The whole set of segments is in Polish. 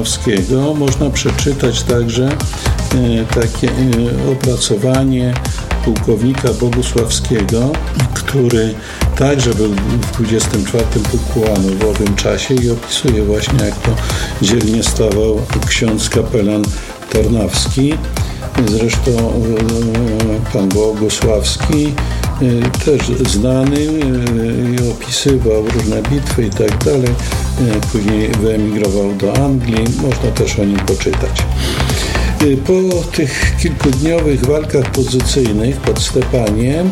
Tarnowskiego można przeczytać także takie opracowanie pułkownika Bogusławskiego, który także był w 24. Pułku Ułanów w owym czasie i opisuje właśnie, jak to dzielnie stawał ksiądz kapelan Tarnowski. Zresztą pan Bogusławski też znany i opisywał różne bitwy i tak dalej. Później wyemigrował do Anglii. Można też o nim poczytać. Po tych kilkudniowych walkach pozycyjnych pod Stepaniem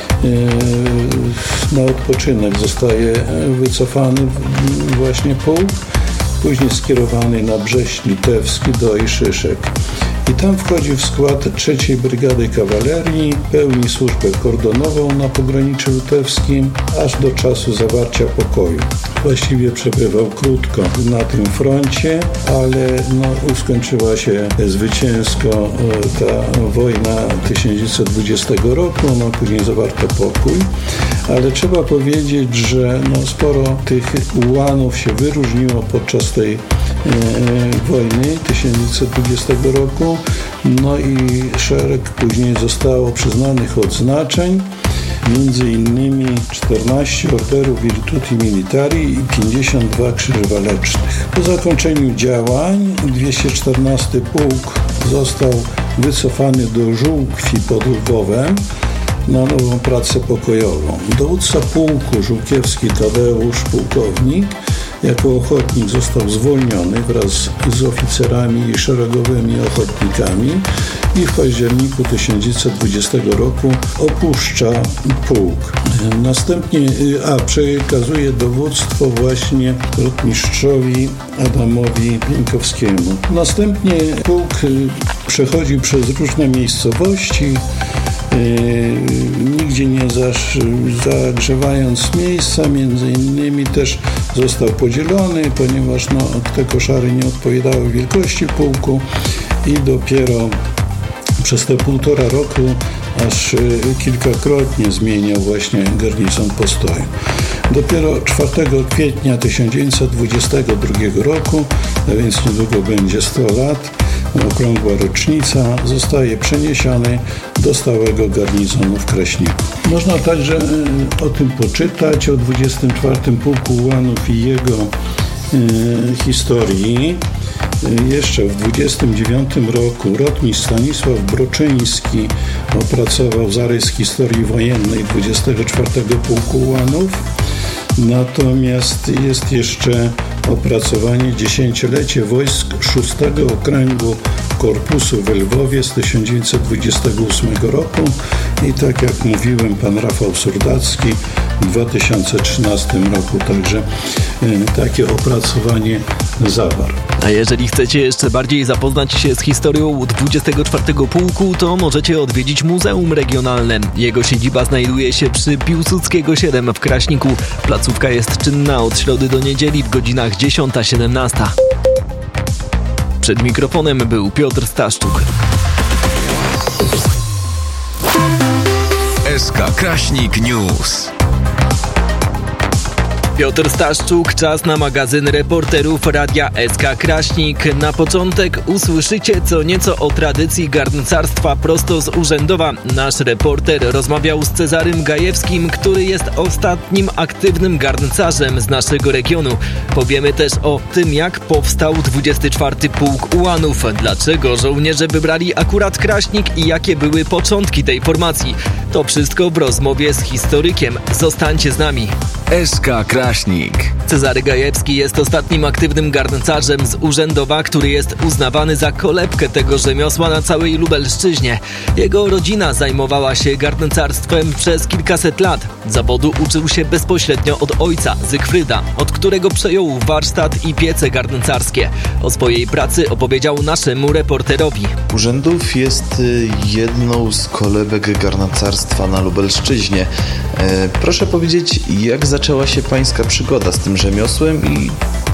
na odpoczynek zostaje wycofany właśnie pułk, później skierowany na Brześć Litewski do Ojszyszek. I tam wchodzi w skład 3. Brygady Kawalerii, pełni służbę kordonową na pograniczu litewskim, aż do czasu zawarcia pokoju. Właściwie przebywał krótko na tym froncie, ale skończyła się zwycięsko ta wojna 1920 roku, później zawarto pokój. Ale trzeba powiedzieć, że sporo tych ułanów się wyróżniło podczas tej wojny 1920 roku, i szereg później zostało przyznanych odznaczeń, między innymi 14 orderów Virtuti Militari i 52 krzyży walecznych. Po zakończeniu działań 214 pułk został wycofany do Żółkwi pod Lwowem na nową pracę pokojową. Dowódca pułku żółkiewski Tadeusz, pułkownik, jako ochotnik został zwolniony wraz z oficerami i szeregowymi ochotnikami i w październiku 1920 roku opuszcza pułk. Następnie przekazuje dowództwo właśnie rotmistrzowi Adamowi Pieńkowskiemu. Następnie pułk przechodzi przez różne miejscowości, nigdzie nie zagrzewając miejsca, między innymi też został podzielony, ponieważ te koszary nie odpowiadały wielkości pułku i dopiero przez te 1,5 roku aż kilkakrotnie zmieniał właśnie garnizon postoju. Dopiero 4 kwietnia 1922 roku, a więc niedługo będzie 100 lat, okrągła rocznica, zostaje przeniesiony do stałego garnizonu w Kraśniku. Można także o tym poczytać, o 24. Pułku Ułanów i jego historii. Jeszcze w 1929 roku rotmistrz Stanisław Broczyński opracował zarys historii wojennej 24. Pułku Ułanów. Natomiast jest jeszcze opracowanie 10-lecie wojsk 6 Okręgu Korpusu w Lwowie z 1928 roku i tak jak mówiłem, pan Rafał Surdacki w 2013 roku także takie opracowanie zawarł. A jeżeli chcecie jeszcze bardziej zapoznać się z historią 24 Pułku, to możecie odwiedzić Muzeum Regionalne. Jego siedziba znajduje się przy Piłsudskiego 7 w Kraśniku. Placówka jest czynna od środy do niedzieli w godzinach 10-17. Przed mikrofonem był Piotr Staszczuk. SK Kraśnik News. Piotr Staszczuk, czas na magazyn reporterów Radia SK Kraśnik. Na początek usłyszycie co nieco o tradycji garncarstwa prosto z Urzędowa. Nasz reporter rozmawiał z Cezarym Gajewskim, który jest ostatnim aktywnym garncarzem z naszego regionu. Powiemy też o tym, jak powstał 24 Pułk Ułanów, dlaczego żołnierze wybrali akurat Kraśnik i jakie były początki tej formacji. To wszystko w rozmowie z historykiem. Zostańcie z nami. SK Kraśnik. Cezary Gajewski jest ostatnim aktywnym garncarzem z Urzędowa, który jest uznawany za kolebkę tego rzemiosła na całej Lubelszczyźnie. Jego rodzina zajmowała się garncarstwem przez kilkaset lat. Zawodu uczył się bezpośrednio od ojca, Zygfryda, od którego przejął warsztat i piece garncarskie. O swojej pracy opowiedział naszemu reporterowi. Urzędów jest jedną z kolebek garncarstwa na Lubelszczyźnie. Proszę powiedzieć, jak zaczęła się pańska przygoda z tym rzemiosłem i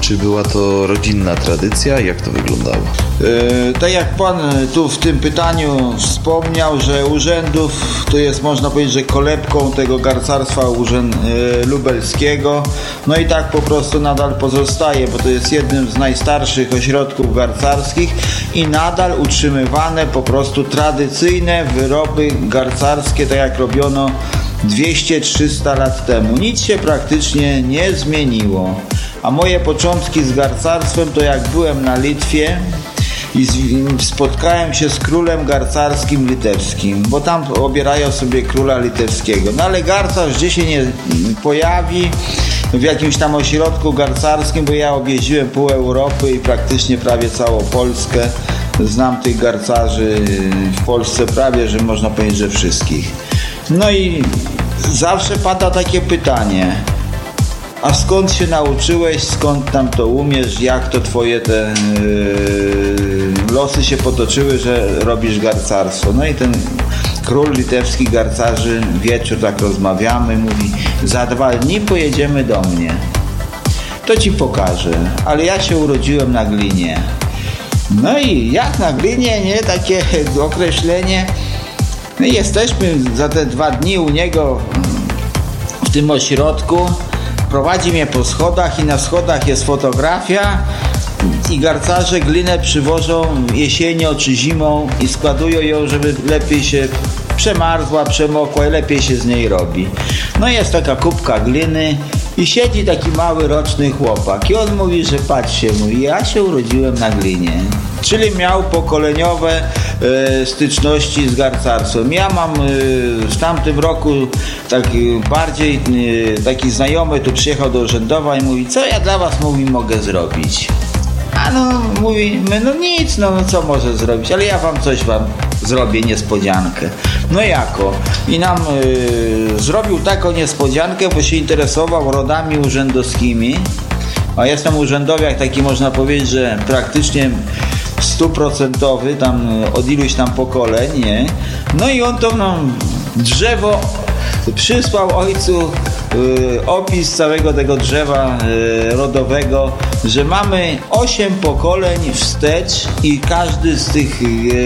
Czy była to rodzinna tradycja? Jak to wyglądało? Tak jak pan tu w tym pytaniu wspomniał, że Urzędów to jest, można powiedzieć, że kolebką tego garcarstwa lubelskiego. No i tak po prostu nadal pozostaje, bo to jest jednym z najstarszych ośrodków garcarskich i nadal utrzymywane po prostu tradycyjne wyroby garcarskie, tak jak robiono 200-300 lat temu. Nic się praktycznie nie zmieniło. A moje początki z garcarstwem to jak byłem na Litwie i spotkałem się z królem garcarskim litewskim, bo tam obierają sobie króla litewskiego. No ale garcarz gdzie się nie pojawi w jakimś tam ośrodku garcarskim, bo ja objeździłem pół Europy i praktycznie prawie całą Polskę. Znam tych garcarzy w Polsce prawie, że można powiedzieć, że wszystkich. No i zawsze pada takie pytanie: a skąd się nauczyłeś, skąd tam to umiesz, jak to twoje te losy się potoczyły, że robisz garcarstwo? No i ten król litewski garcarzy, wieczór tak rozmawiamy, mówi: za 2 dni pojedziemy do mnie, to ci pokażę, ale ja się urodziłem na Glinie. No i jak na Glinie, nie? Takie określenie. No i jesteśmy za te 2 dni u niego w tym ośrodku. Prowadzi mnie po schodach i na schodach jest fotografia i garcarze glinę przywożą jesienią czy zimą i składują ją, żeby lepiej się przemarzła, przemokła i lepiej się z niej robi. No jest taka kubka gliny i siedzi taki mały roczny chłopak i on mówi, że patrzcie, mówi: ja się urodziłem na Glinie. Czyli miał pokoleniowe styczności z garcarstwem. Ja mam w tamtym roku taki znajomy tu przyjechał do Urzędowa i mówi: co ja dla was, mówi, mogę zrobić? A no mówimy: no nic, no co może zrobić, ale ja wam coś zrobię, niespodziankę. No jako? I nam zrobił taką niespodziankę, bo się interesował rodami urzędowskimi. A jestem urzędowiak taki, można powiedzieć, że praktycznie 100% tam od iluś tam pokoleń, nie? No i on to drzewo przysłał ojcu, opis całego tego drzewa rodowego, że mamy 8 pokoleń wstecz i każdy z tych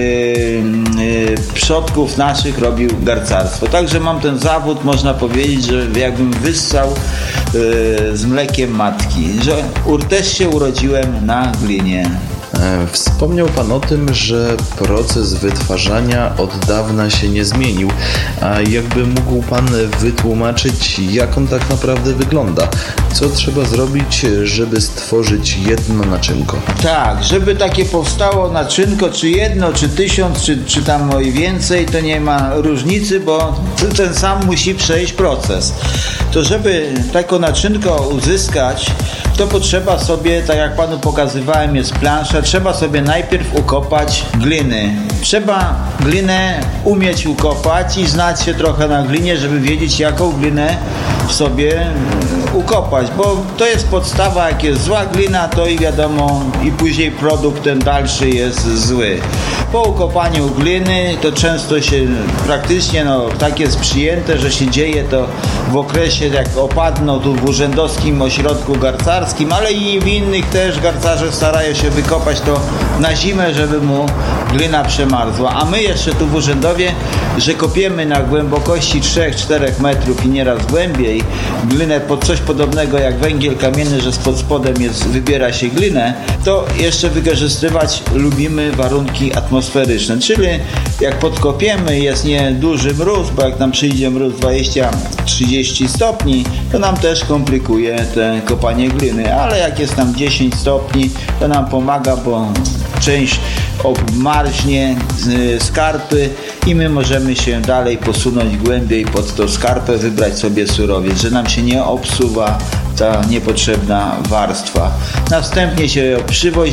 przodków naszych robił garcarstwo. Także mam ten zawód, można powiedzieć, że jakbym wyssał z mlekiem matki, że też się urodziłem na Glinie. Wspomniał Pan o tym, że proces wytwarzania od dawna się nie zmienił, a jakby mógł Pan wytłumaczyć, jak on tak naprawdę wygląda? Co trzeba zrobić, żeby stworzyć jedno naczynko? Tak, żeby takie powstało naczynko, czy jedno, czy 1000, czy tam i więcej, to nie ma różnicy, bo ten sam musi przejść proces. To żeby taką naczynko uzyskać, to potrzeba sobie, tak jak Panu pokazywałem, jest plansza, trzeba sobie najpierw ukopać gliny. Trzeba glinę umieć ukopać i znać się trochę na glinie, żeby wiedzieć, jaką glinę sobie ukopać, bo to jest podstawa. Jak jest zła glina, to i wiadomo, i później produkt ten dalszy jest zły. Po ukopaniu gliny to często się praktycznie, tak jest przyjęte, że się dzieje to w okresie, jak opadną tu w urzędowskim ośrodku garcarskim, ale i w innych też garcarze starają się wykopać to na zimę, żeby mu glina przemarzła. A my jeszcze tu w Urzędowie, że kopiemy na głębokości 3-4 metrów i nieraz głębiej glinę pod coś podobnego jak węgiel kamienny, że pod spodem wybiera się glinę, to jeszcze wykorzystywać lubimy warunki atmosferyczne, czyli jak podkopiemy, jest nieduży mróz, bo jak nam przyjdzie mróz 20-30 stopni, to nam też komplikuje te kopanie gliny, ale jak jest tam 10 stopni, to nam pomaga, bo część obmarznie skarpy i my możemy się dalej posunąć głębiej pod tą skarpę, wybrać sobie surowiec, że nam się nie obsuwa ta niepotrzebna warstwa. Następnie się ją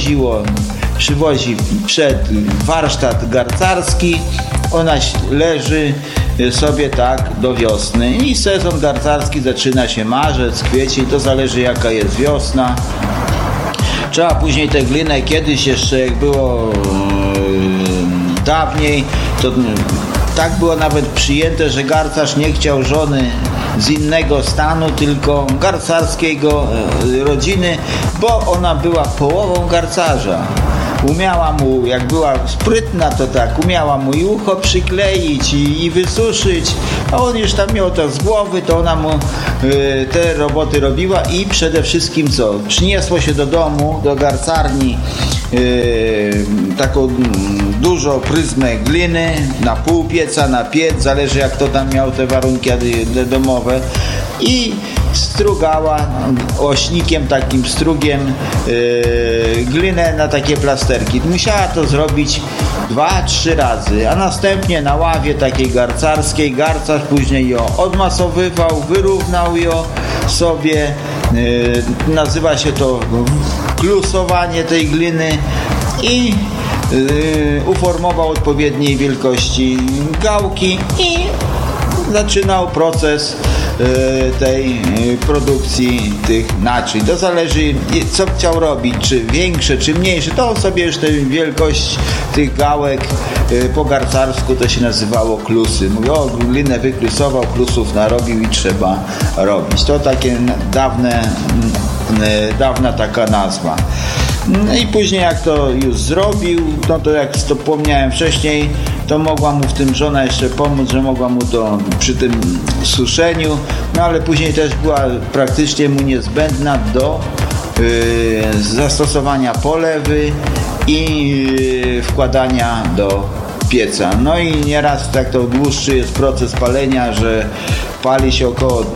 przywozi przed warsztat garcarski, ona leży sobie tak do wiosny i sezon garcarski zaczyna się marzec, kwiecień, to zależy jaka jest wiosna. Trzeba później tę glinę, kiedyś jeszcze jak było dawniej, to tak było nawet przyjęte, że garcarz nie chciał żony z innego stanu, tylko garcarskiego rodziny, bo ona była połową garcarza. Umiała mu, jak była sprytna, to tak, umiała mu i ucho przykleić i wysuszyć, a on już tam miał to z głowy, to ona mu te roboty robiła i przede wszystkim co? Przyniosło się do domu, do garcarni taką dużą pryzmę gliny, na pół pieca, na piec, zależy jak to tam miał te warunki domowe i strugała ośnikiem, takim strugiem glinę na takie plasterki. Musiała to zrobić 2-3 razy, a następnie na ławie takiej garcarskiej garcarz później ją odmasowywał, wyrównał ją sobie, nazywa się to klusowanie tej gliny i uformował odpowiedniej wielkości gałki i zaczynał proces tej produkcji tych naczyń. To zależy, co chciał robić, czy większe, czy mniejsze. To on sobie już tę wielkość tych gałek po garcarsku to się nazywało klusy. Mówię, o, glinę wyklusował, klusów narobił i trzeba robić. To takie dawna taka nazwa. No i później jak to już zrobił, no to jak to wspomniałem wcześniej, to mogła mu w tym żona jeszcze pomóc, że mogła mu to przy tym suszeniu, no ale później też była praktycznie mu niezbędna do zastosowania polewy i wkładania do pieca. No i nieraz tak to dłuższy jest proces palenia, że pali się około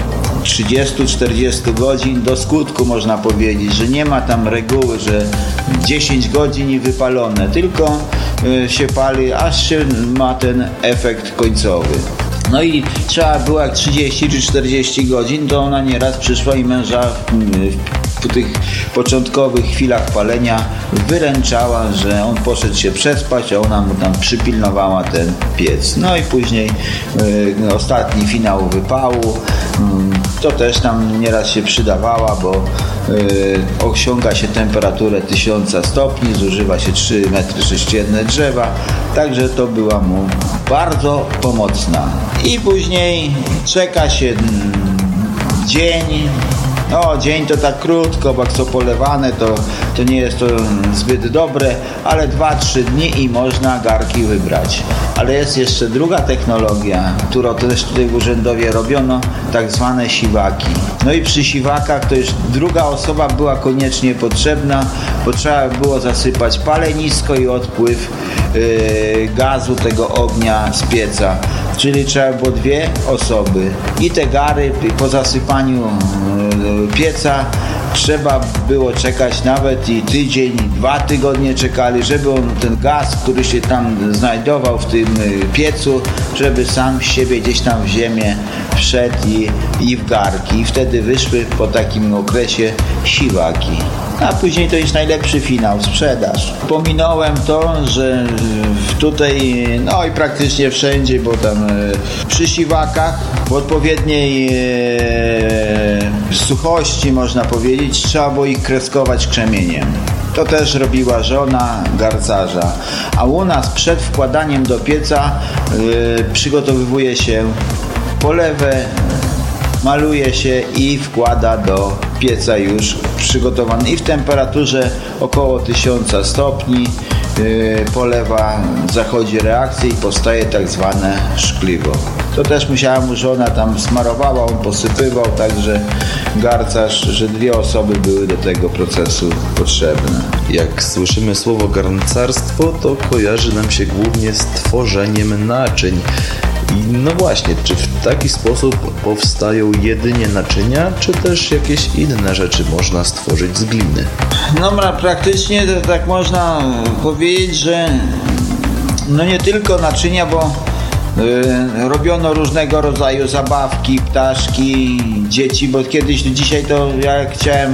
30-40 godzin do skutku, można powiedzieć, że nie ma tam reguły, że 10 godzin i wypalone, tylko się pali, aż się ma ten efekt końcowy. No i trzeba było jak 30 czy 40 godzin, to ona nieraz przyszła i męża w tych początkowych chwilach palenia wyręczała, że on poszedł się przespać, a ona mu tam przypilnowała ten piec. No i później ostatni finał wypału, to też tam nieraz się przydawała, bo osiąga się temperaturę 1000 stopni, zużywa się 3 metry sześcienne drzewa, także to była mu bardzo pomocna. I później czeka się dzień. No, dzień to tak krótko, bo jak są polewane, to nie jest to zbyt dobre, ale 2-3 dni i można garki wybrać. Ale jest jeszcze druga technologia, którą też tutaj w urzędowie robiono, tak zwane siwaki. No i przy siwakach to już druga osoba była koniecznie potrzebna, bo trzeba było zasypać palenisko i odpływ gazu tego ognia z pieca. Czyli trzeba było 2 osoby. I te gary po zasypaniu pieca trzeba było czekać nawet i tydzień, 2 tygodnie czekali, żeby on, ten gaz, który się tam znajdował w tym piecu, żeby sam z siebie gdzieś tam w ziemię wszedł i w garki. I wtedy wyszły po takim okresie siwaki. A później to jest najlepszy finał, sprzedaż. Pominąłem to, że tutaj, no i praktycznie wszędzie, bo tam przy siwakach w odpowiedniej suchości, można powiedzieć, trzeba było ich kreskować krzemieniem. To też robiła żona garcarza. A u nas przed wkładaniem do pieca przygotowywuje się polewę, maluje się i wkłada do pieca już przygotowany i w temperaturze około 1000 stopni polewa, zachodzi reakcja i powstaje tak zwane szkliwo. To też musiała mu żona tam smarowała, on posypywał, także garcarz, że 2 osoby były do tego procesu potrzebne. Jak słyszymy słowo garncarstwo, to kojarzy nam się głównie z tworzeniem naczyń. I no właśnie, czy w taki sposób powstają jedynie naczynia, czy też jakieś inne rzeczy można stworzyć z gliny? No praktycznie to tak można powiedzieć, że no nie tylko naczynia, bo robiono różnego rodzaju zabawki, ptaszki, dzieci, bo kiedyś, dzisiaj to ja chciałem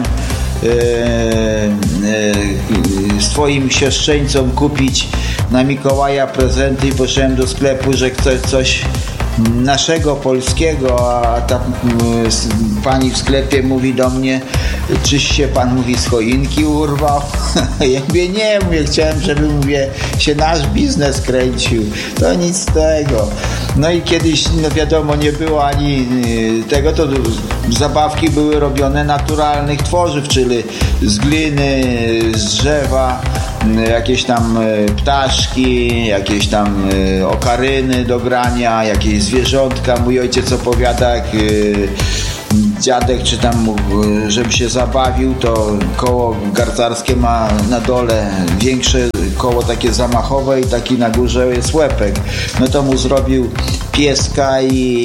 swoim siostrzeńcom kupić na Mikołaja prezenty i poszedłem do sklepu, że chcę coś naszego polskiego, a ta pani w sklepie mówi do mnie, czyś się pan, mówi, z choinki urwał? Ja mówię, nie, chciałem, żeby, się nasz biznes kręcił. To nic z tego. No i kiedyś, wiadomo, nie było ani tego, to zabawki były robione naturalnych tworzyw, czyli z gliny, z drzewa, jakieś tam ptaszki, jakieś tam okaryny do grania, jakieś zwierzątka. Mój ojciec opowiada, jak dziadek czy tam, żeby się zabawił, to koło garcarskie ma na dole większe koło takie zamachowe i taki na górze jest łepek. No to mu zrobił pieska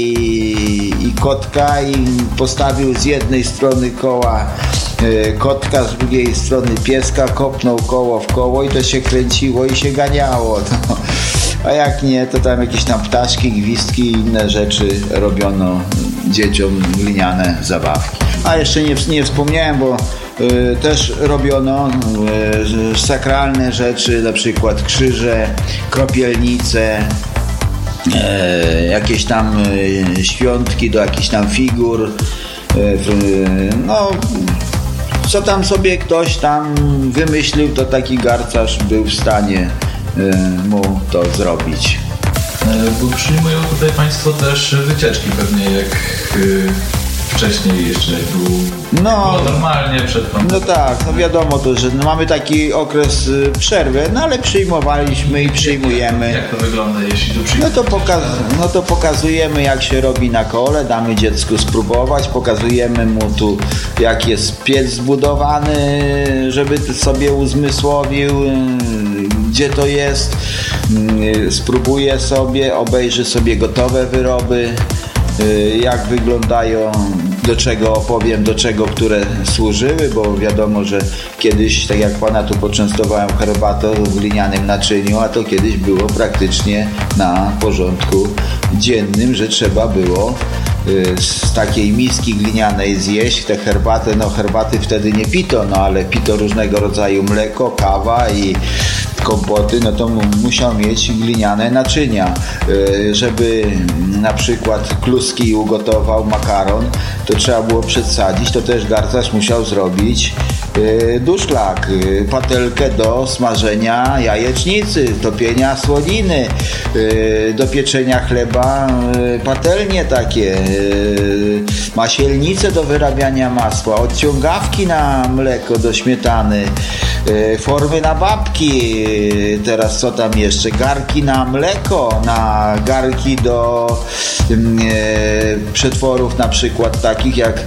i kotka i postawił z jednej strony koła kotka, z drugiej strony pieska, kopnął koło w koło i to się kręciło i się ganiało. No. A jak nie, to tam jakieś tam ptaszki, gwizdki i inne rzeczy robiono dzieciom, gliniane zabawki. A jeszcze nie wspomniałem, bo też robiono sakralne rzeczy, na przykład krzyże, kropielnice, jakieś tam świątki do jakichś tam figur. No, co tam sobie ktoś tam wymyślił, to taki garcarz był w stanie mu to zrobić. Bo przyjmują tutaj Państwo też wycieczki pewnie, jak wcześniej jeszcze było normalnie przed pandemią. No tak, no wiadomo to, że mamy taki okres przerwy, no ale przyjmowaliśmy i przyjmujemy. Jak to wygląda, jeśli tu przyjmujemy? No to pokazujemy, jak się robi na kole, damy dziecku spróbować, pokazujemy mu tu, jak jest piec zbudowany, żeby sobie uzmysłowił, gdzie to jest, spróbuje sobie, obejrzy sobie gotowe wyroby, jak wyglądają, do czego opowiem, do czego które służyły, bo wiadomo, że kiedyś, tak jak pana tu poczęstowałem herbatą w glinianym naczyniu, a to kiedyś było praktycznie na porządku dziennym, że trzeba było z takiej miski glinianej zjeść tę herbatę. No herbaty wtedy nie pito, no ale pito różnego rodzaju mleko, kawa i kompoty, no to musiał mieć gliniane naczynia. Żeby na przykład kluski ugotował, makaron, to trzeba było przedsadzić, to też garcarz musiał zrobić duszlak, patelkę do smażenia jajecznicy, topienia słoniny, do pieczenia chleba patelnie takie, masielnice do wyrabiania masła, odciągawki na mleko do śmietany, formy na babki, teraz co tam jeszcze, garki na mleko, na garki do przetworów na przykład takich jak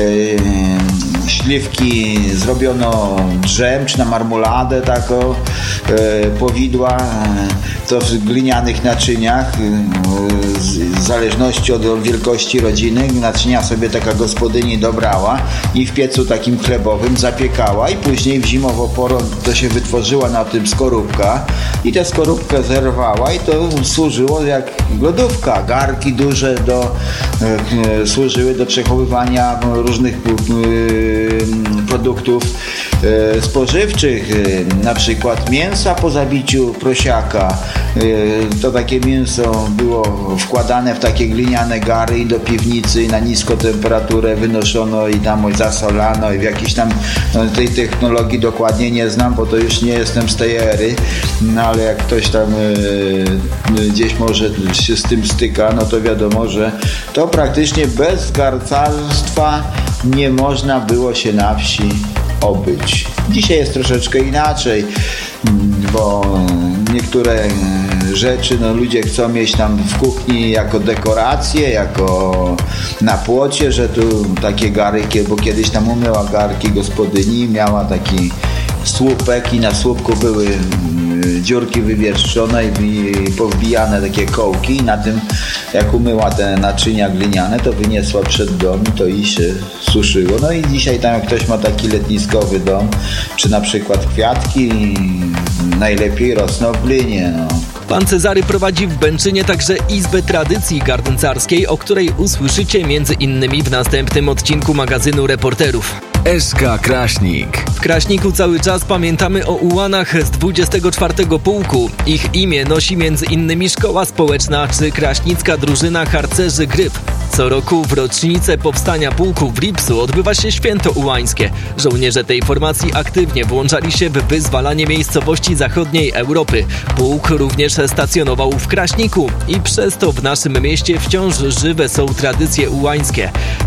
śliwki zrobiono drzem, czy na marmoladę taką, powidła, to w glinianych naczyniach, w zależności od wielkości rodziny, naczynia sobie taka gospodyni dobrała i w piecu takim chlebowym zapiekała i później w zimową porę to się wytworzyła na tym skorupka i tę skorupkę zerwała i to służyło jak lodówka. Garki duże służyły do przechowywania różnych produktów spożywczych, na przykład mięsa po zabiciu prosiaka. To takie mięso było wkładane w takie gliniane gary i do piwnicy i na niską temperaturę wynoszono i tam zasolano i w jakiejś tam tej technologii dokładnie nie znam, bo to już nie jestem z tej ery, no ale jak ktoś tam gdzieś może się z tym styka, no to wiadomo, że to praktycznie bez garcarstwa nie można było się na wsi obyć. Dzisiaj jest troszeczkę inaczej, bo niektóre rzeczy ludzie chcą mieć tam w kuchni jako dekoracje, jako na płocie, że tu takie gary, bo kiedyś tam umyła garki gospodyni, miała taki słupek i na słupku były dziurki wywierszczone i powbijane takie kołki i na tym jak umyła te naczynia gliniane, to wyniosła przed dom i to i się suszyło. No i dzisiaj tam jak ktoś ma taki letniskowy dom, czy na przykład kwiatki, najlepiej rosną w glinie. Pan Cezary prowadzi w Bęczynie także Izbę Tradycji Garncarskiej, o której usłyszycie m.in. w następnym odcinku magazynu Reporterów. SK Kraśnik. W Kraśniku cały czas pamiętamy o ułanach z 24 Pułku. Ich imię nosi m.in. Szkoła Społeczna czy kraśnicka drużyna harcerzy Gryb. Co roku w rocznicę powstania pułku w Lipcu odbywa się święto ułańskie. Żołnierze tej formacji aktywnie włączali się w wyzwalanie miejscowości zachodniej Europy. Pułk również stacjonował w Kraśniku i przez to w naszym mieście wciąż żywe są tradycje ułańskie.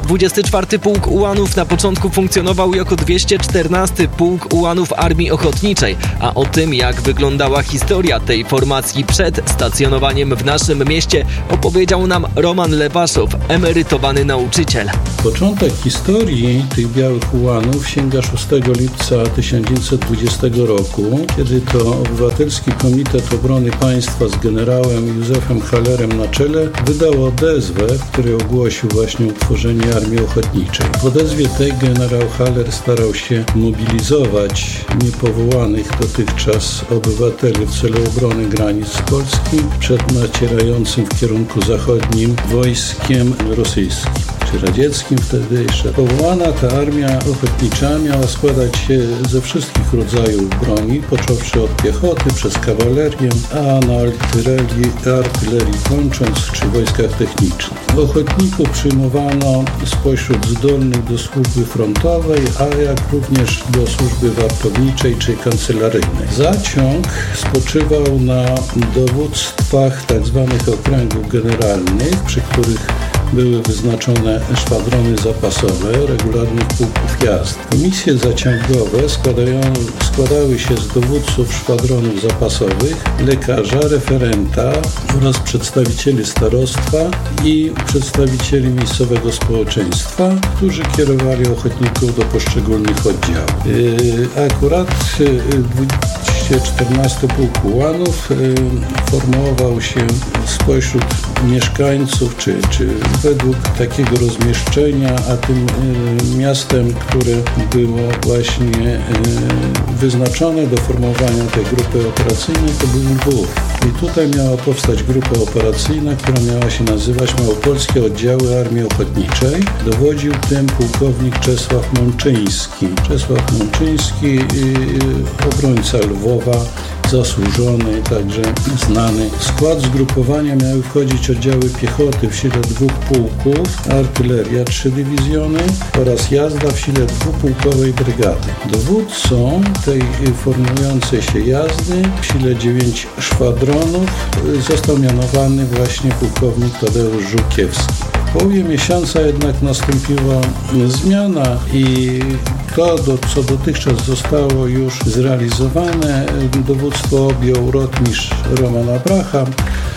24 Pułk Ułanów na początku funkcjonował jako 214 Pułk Ułanów Armii Ochotniczej, a o tym, jak wyglądała historia tej formacji przed stacjonowaniem w naszym mieście, opowiedział nam Roman Lewaszow, emerytowany nauczyciel. Początek historii tych białych ułanów sięga 6 lipca 1920 roku, kiedy to Obywatelski Komitet Obrony Państwa z generałem Józefem Hallerem na czele wydał odezwę, w której ogłosił właśnie utworzenie Armii Ochotniczej. W odezwie tej generał Haller starał się mobilizować niepowołanych dotychczas obywateli w celu obrony granic Polski przed nacierającym w kierunku zachodnim wojskiem rosyjskim, czy radzieckim wtedy jeszcze. Powołana ta armia ochotnicza miała składać się ze wszystkich rodzajów broni, począwszy od piechoty, przez kawalerię, a na artylerii kończąc, czy wojskach technicznych. Ochotników przyjmowano spośród zdolnych do służby frontowej, a jak również do służby wartowniczej czy kancelaryjnej. Zaciąg spoczywał na dowództwach tzw. okręgów generalnych, przy których były wyznaczone szwadrony zapasowe regularnych pułków jazd. Komisje zaciągowe składały się z dowódców szwadronów zapasowych, lekarza, referenta oraz przedstawicieli starostwa i przedstawicieli miejscowego społeczeństwa, którzy kierowali ochotników do poszczególnych oddziałów. Akurat 214 Pułk Ułanów formował się spośród mieszkańców, czy według takiego rozmieszczenia, a tym miastem, które było właśnie wyznaczone do formowania tej grupy operacyjnej, to był Lwów. I tutaj miała powstać grupa operacyjna, która miała się nazywać Małopolskie Oddziały Armii Ochotniczej. Dowodził tym pułkownik Czesław Mączyński. Czesław Mączyński, obrońca Lwowa, zasłużony, także znany. W skład zgrupowania miały wchodzić oddziały piechoty w sile 2 pułków, artyleria 3 dywizjony oraz jazda w sile 2-pułkowej brygady. Dowódcą tej formującej się jazdy w sile 9 szwadronów został mianowany właśnie pułkownik Tadeusz Żółkiewski. W połowie miesiąca jednak nastąpiła zmiana i to, co dotychczas zostało już zrealizowane, dowództwo objął rotmistrz Roman Abraham,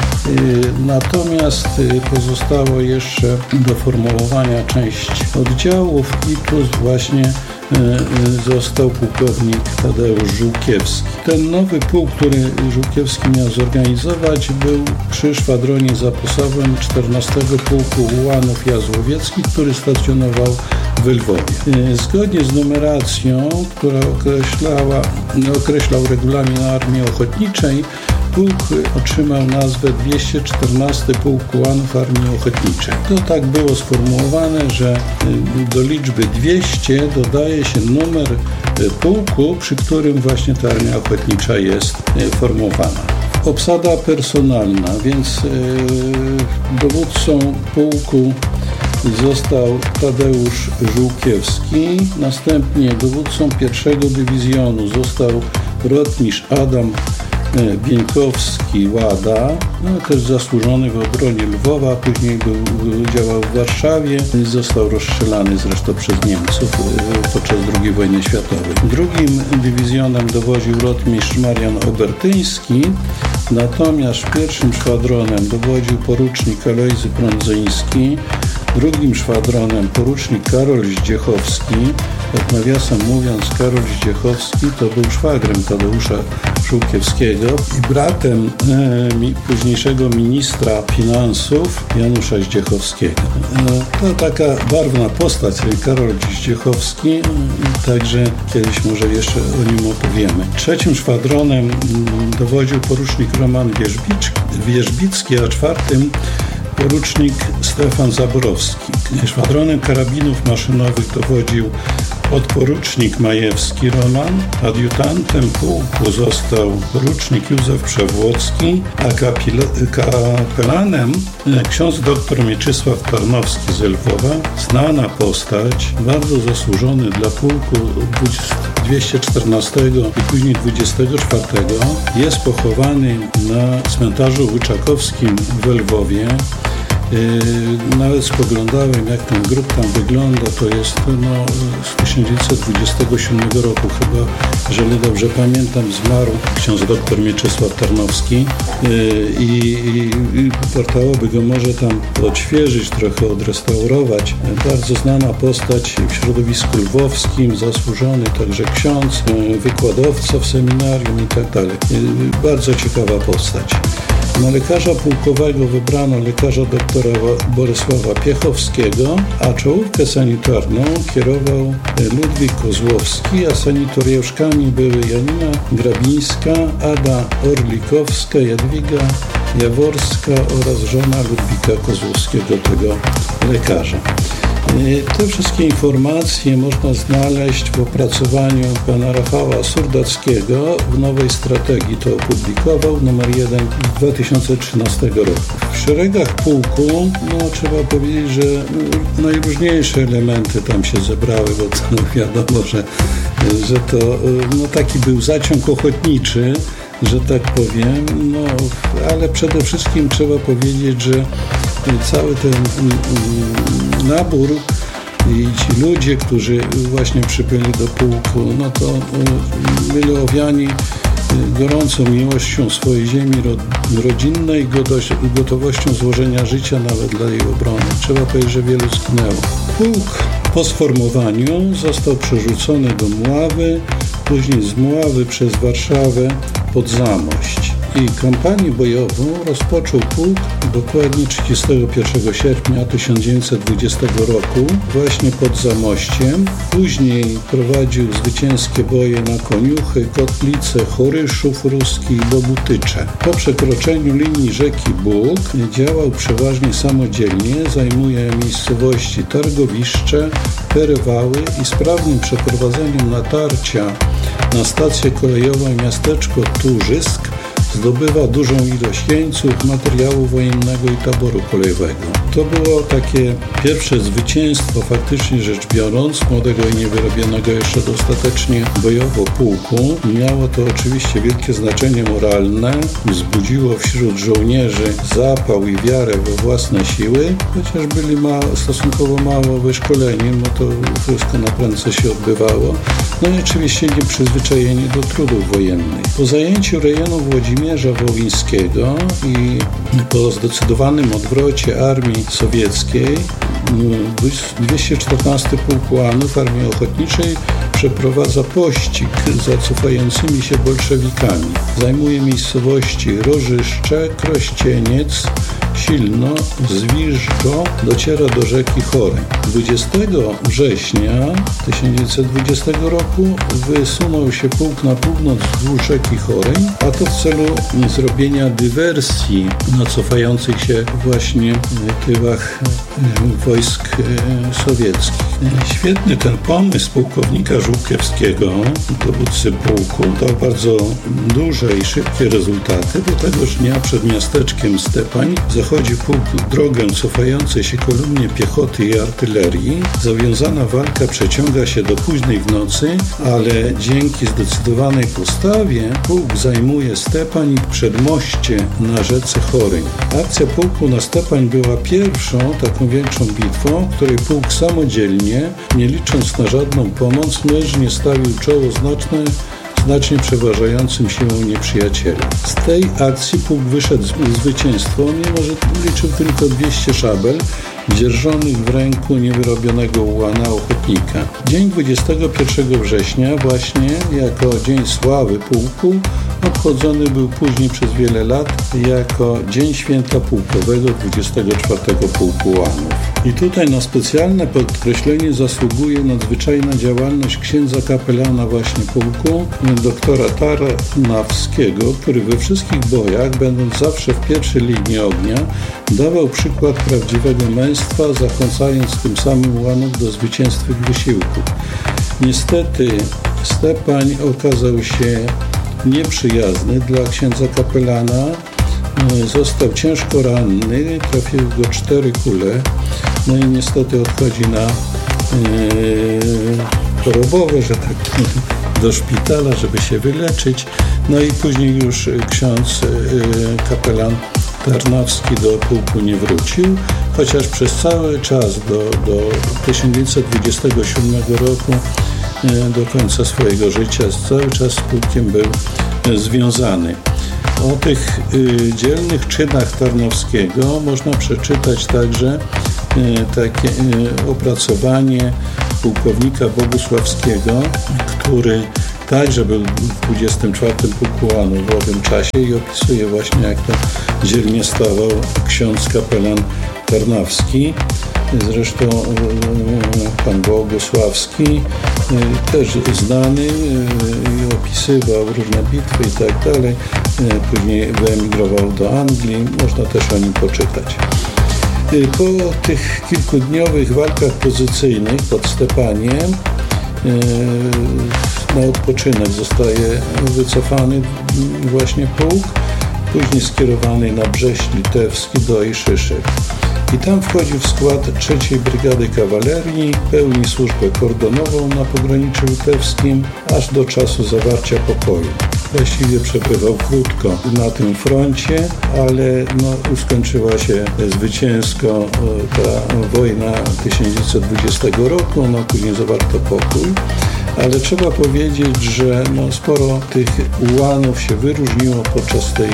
natomiast pozostało jeszcze do formułowania część oddziałów i tu właśnie został pułkownik Tadeusz Żółkiewski. Ten nowy pułk, który Żółkiewski miał zorganizować, był przy szwadronie zapasowym 14 Pułku Ułanów Jazłowieckich, który stacjonował w Lwowie. Zgodnie z numeracją, która określał regulamin Armii Ochotniczej, pułk otrzymał nazwę 214 Pułk Ułanów Armii Ochotniczej. To tak było sformułowane, że do liczby 200 dodaje się numer pułku, przy którym właśnie ta Armia Ochotnicza jest formowana. Obsada personalna, więc dowódcą pułku został Tadeusz Żółkiewski, następnie dowódcą 1 dywizjonu został rotmistrz Adam Bieńkowski-Łada, też zasłużony w obronie Lwowa, później działał w Warszawie, został rozstrzelany zresztą przez Niemców podczas II wojny światowej. Drugim dywizjonem dowodził rotmistrz Marian Obertyński, natomiast 1. szwadronem dowodził porucznik Alojzy Prądzyński, 2. szwadronem porucznik Karol Zdziechowski. Jak nawiasem mówiąc, Karol Zdziechowski to był szwagrem Tadeusza Żółkiewskiego i bratem późniejszego ministra finansów Janusza Zdziechowskiego. To taka barwna postać, Karol Zdziechowski, także kiedyś może jeszcze o nim opowiemy. 3. szwadronem dowodził porucznik Roman Wierzbicki, a 4. porucznik Stefan Zaborowski. Szwadronem karabinów maszynowych dowodził Podporucznik Majewski Roman, adiutantem pułku został porucznik Józef Przewłocki, a kapelanem ksiądz dr Mieczysław Tarnowski z Lwowa, znana postać, bardzo zasłużony dla pułku 214 i później 24, jest pochowany na cmentarzu Łyczakowskim w Lwowie. Nawet spoglądałem, jak ten grób tam wygląda. To jest z 1927 roku chyba, jeżeli dobrze pamiętam, zmarł ksiądz dr Mieczysław Tarnowski i wartałoby go może tam odświeżyć, trochę odrestaurować. Bardzo znana postać w środowisku lwowskim, zasłużony także ksiądz, wykładowca w seminarium i tak dalej. Bardzo ciekawa postać. Na lekarza pułkowego wybrano lekarza doktora Bolesława Piechowskiego, a czołówkę sanitarną kierował Ludwik Kozłowski, a sanitoriuszkami były Janina Grabińska, Ada Orlikowska, Jadwiga Jaworska oraz żona Ludwika Kozłowskiego, tego lekarza. Te wszystkie informacje można znaleźć w opracowaniu pana Rafała Surdackiego w Nowej Strategii. To opublikował, numer 1 z 2013 roku. W szeregach pułku trzeba powiedzieć, że najróżniejsze elementy tam się zebrały, bo to wiadomo, że to taki był zaciąg ochotniczy, że tak powiem, ale przede wszystkim trzeba powiedzieć, że cały ten nabór i ci ludzie, którzy właśnie przybyli do pułku, to byli owiani gorącą miłością swojej ziemi rodzinnej, gotowością złożenia życia nawet dla jej obrony. Trzeba powiedzieć, że wielu zginęło. Pułk po sformowaniu został przerzucony do Mławy, później z Mławy przez Warszawę pod Zamość. I kampanię bojową rozpoczął pułk dokładnie 31 sierpnia 1920 roku, właśnie pod Zamościem. Później prowadził zwycięskie boje na Koniuchy, Kotlice, Choryszów Ruski i Bogutycze. Po przekroczeniu linii rzeki Bóg działał przeważnie samodzielnie, zajmuje miejscowości Targowiszcze, Perywały i sprawnym przeprowadzeniem natarcia na stację kolejową miasteczko Turzysk zdobywa dużą ilość jeńców, materiału wojennego i taboru kolejowego. To było takie pierwsze zwycięstwo, faktycznie rzecz biorąc, młodego i niewyrobionego jeszcze dostatecznie bojowo pułku. Miało to oczywiście wielkie znaczenie moralne, wzbudziło wśród żołnierzy zapał i wiarę we własne siły, chociaż byli stosunkowo mało wyszkoleni, bo to wszystko na prędce się odbywało. I oczywiście nieprzyzwyczajeni do trudów wojennych. Po zajęciu rejonu Włodzimierza Wołyńskiego i po zdecydowanym odwrocie armii sowieckiej 214 Pułk Ułanów Armii Ochotniczej przeprowadza pościg za cofającymi się bolszewikami. Zajmuje miejscowości Rożyszcze, Krościeniec, Silno, Zwiżdżo, dociera do rzeki Choreń. 20 września 1920 roku wysunął się pułk na północ wzdłuż rzeki Choreń, a to w celu zrobienia dywersji na cofających się właśnie tyłach wojsk sowieckich. Świetny ten pomysł pułkownika Żółkiewskiego, dowódcy pułku, dał bardzo duże i szybkie rezultaty, bo tegoż dnia przed miasteczkiem Stepań zachodzi pułk drogę cofającej się kolumnie piechoty i artylerii. Zawiązana walka przeciąga się do późnej w nocy, ale dzięki zdecydowanej postawie pułk zajmuje Stepań i przedmoście na rzece Choreń. Akcja pułku na Stepań była pierwszą taką większą bitwą, w której pułk samodzielnie, nie licząc na żadną pomoc, mężnie stawił czoło znacznie przeważającym siłą nieprzyjaciela. Z tej akcji pułk wyszedł z zwycięstwem, mimo że liczył tylko 200 szabel, dzierżonych w ręku niewyrobionego ułana ochotnika. Dzień 21 września właśnie jako Dzień Sławy Pułku obchodzony był później przez wiele lat jako Dzień Święta Pułkowego 24 Pułku Ułanów. I tutaj na specjalne podkreślenie zasługuje nadzwyczajna działalność księdza kapelana właśnie pułku, doktora Tarnawskiego, który we wszystkich bojach, będąc zawsze w pierwszej linii ognia, dawał przykład prawdziwego męstwa, zachęcając tym samym ułanów do zwycięstwych wysiłków. Niestety Stepań okazał się nieprzyjazny dla księdza kapelana. Został ciężko ranny, trafiły go 4 kule, no i niestety odchodzi na chorobowe, że tak do szpitala, żeby się wyleczyć. No i później już ksiądz kapelan Tarnowski do pułku nie wrócił, chociaż przez cały czas do 1927 roku, do końca swojego życia, cały czas z pułkiem był związany. O tych dzielnych czynach Tarnowskiego można przeczytać także takie opracowanie pułkownika Bogusławskiego, który także był w 24 Pułku Ułanów w owym czasie i opisuje właśnie, jak to dzielnie stawał ksiądz kapelan Tarnowski. Zresztą pan Bogusławski też znany i opisywał różne bitwy i tak dalej. Później wyemigrował do Anglii, można też o nim poczytać. Po tych kilkudniowych walkach pozycyjnych pod Stepaniem na odpoczynek zostaje wycofany właśnie pułk, później skierowany na Brześć Litewski do Ojszyszek. I tam wchodzi w skład 3. Brygady Kawalerii, pełni służbę kordonową na pograniczu litewskim, aż do czasu zawarcia pokoju. Właściwie przebywał krótko na tym froncie, ale skończyła się zwycięsko ta wojna 1920 roku, później zawarto pokój. Ale trzeba powiedzieć, że sporo tych ułanów się wyróżniło podczas tej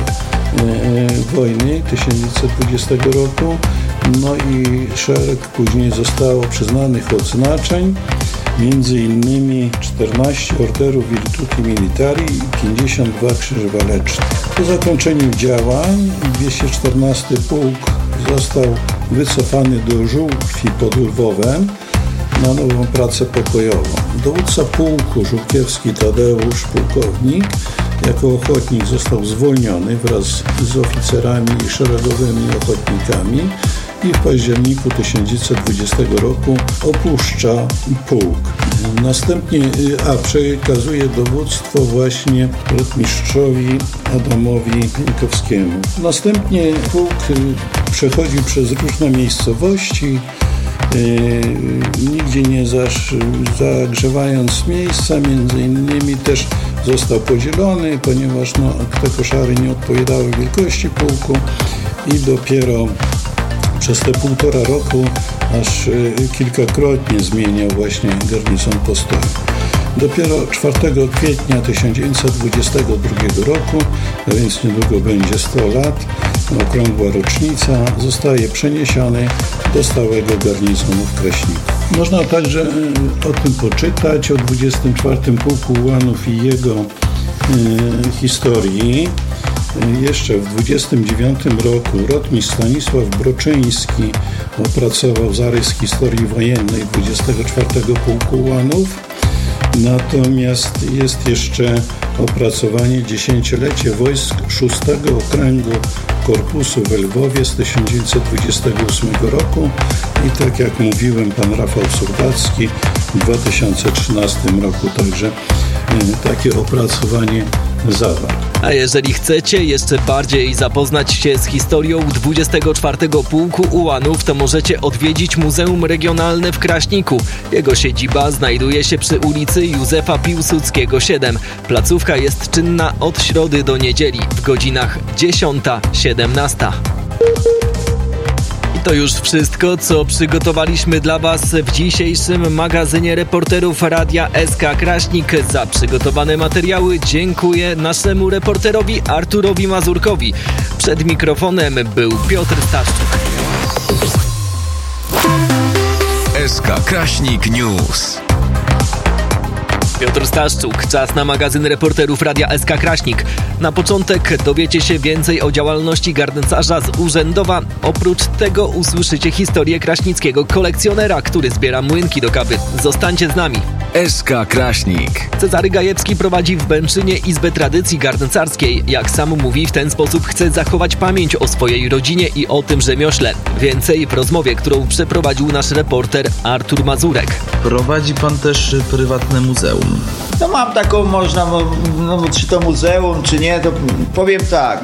wojny 1920 roku. No i szereg później zostało przyznanych odznaczeń, między innymi 14 orderów Virtuti Militari i 52 krzyży walecznych. Po zakończeniu działań 214 pułk został wycofany do Żółkwi pod Lwowem na nową pracę pokojową. Dowódca pułku Żółkiewski Tadeusz, pułkownik, jako ochotnik został zwolniony wraz z oficerami i szeregowymi ochotnikami i w październiku 1920 roku opuszcza pułk. Następnie przekazuje dowództwo właśnie rotmistrzowi Adamowi Pienkowskiemu. Następnie pułk przechodzi przez różne miejscowości, nigdzie nie zagrzewając miejsca, między innymi też został podzielony, ponieważ te koszary nie odpowiadały wielkości pułku i dopiero przez te 1,5 roku aż kilkakrotnie zmieniał właśnie garnizon postoju. Dopiero 4 kwietnia 1922 roku, a więc niedługo będzie 100 lat, okrągła rocznica, zostaje przeniesiony do stałego garnizonu w Kraśniku. Można także o tym poczytać, o 24 Pułku Ułanów i jego historii. Jeszcze w 1929 roku rotmistrz Stanisław Broczyński opracował zarys historii wojennej 24 Pułku Ułanów. Natomiast jest jeszcze opracowanie 10-lecie wojsk 6 Okręgu Korpusu w Lwowie z 1928 roku i tak jak mówiłem, pan Rafał Surdacki w 2013 roku także takie opracowanie zawarł. A jeżeli chcecie jeszcze bardziej zapoznać się z historią 24 Pułku Ułanów, to możecie odwiedzić Muzeum Regionalne w Kraśniku. Jego siedziba znajduje się przy ulicy Józefa Piłsudskiego 7. Placówka jest czynna od środy do niedzieli w godzinach 10-17. To już wszystko, co przygotowaliśmy dla Was w dzisiejszym magazynie reporterów Radia SK Kraśnik. Za przygotowane materiały dziękuję naszemu reporterowi Arturowi Mazurkowi. Przed mikrofonem był Piotr Staszczuk. SK Kraśnik News. Piotr Staszczuk, czas na magazyn reporterów Radia SK Kraśnik. Na początek dowiecie się więcej o działalności garncarza z Urzędowa. Oprócz tego usłyszycie historię kraśnickiego kolekcjonera, który zbiera młynki do kawy. Zostańcie z nami. SK Kraśnik. Cezary Gajewski prowadzi w Bęczynie Izbę Tradycji Garncarskiej. Jak sam mówi, w ten sposób chce zachować pamięć o swojej rodzinie i o tym rzemiośle. Więcej w rozmowie, którą przeprowadził nasz reporter Artur Mazurek. Prowadzi pan też prywatne muzeum. No mam taką, można, czy to muzeum, czy nie, to powiem tak.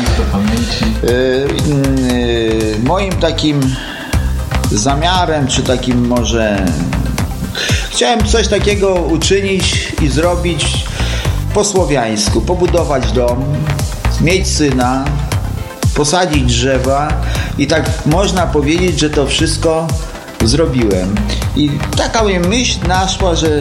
Moim takim zamiarem, czy takim może... Chciałem coś takiego uczynić i zrobić po słowiańsku, pobudować dom, mieć syna, posadzić drzewa i tak można powiedzieć, że to wszystko zrobiłem. I taka mi myśl naszła, że